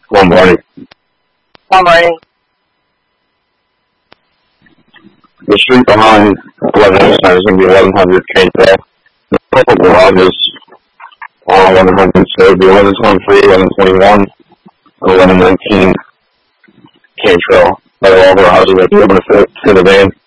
One morning. One morning. The street behind 1100 is going to be 1100 Cantrell. The couple garages on 1100, so it'll be 1123, 1121, 1119 Cantrell. But all garages will be able to fit the van.